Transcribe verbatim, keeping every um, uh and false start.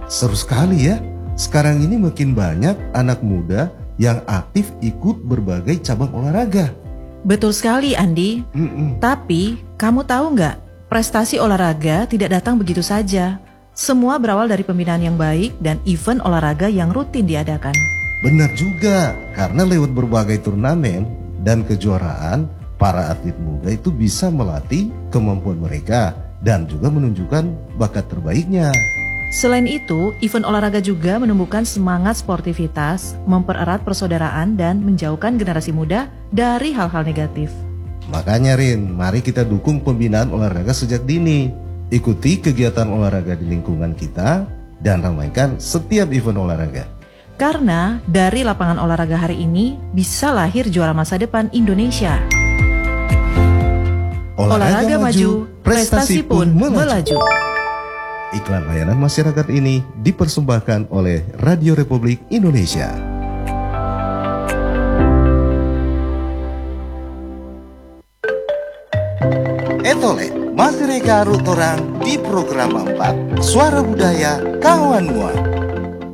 Seru sekali ya. Sekarang ini makin banyak anak muda yang aktif ikut berbagai cabang olahraga. Betul sekali, Andi. Mm-mm. Tapi, kamu tahu nggak, prestasi olahraga tidak datang begitu saja. Semua berawal dari pembinaan yang baik dan event olahraga yang rutin diadakan. Benar juga, karena lewat berbagai turnamen dan kejuaraan, para atlet muda itu bisa melatih kemampuan mereka dan juga menunjukkan bakat terbaiknya. Selain itu, event olahraga juga menumbuhkan semangat sportivitas, mempererat persaudaraan, dan menjauhkan generasi muda dari hal-hal negatif. Makanya Rin, mari kita dukung pembinaan olahraga sejak dini. Ikuti kegiatan olahraga di lingkungan kita dan ramaikan setiap event olahraga. Karena dari lapangan olahraga hari ini bisa lahir juara masa depan Indonesia. Olahraga, olahraga maju, prestasi pun melaju. Iklan layanan masyarakat ini dipersembahkan oleh Radio Republik Indonesia. Etole, masih reka rutorang di program empat Suara Budaya Kawan Mua.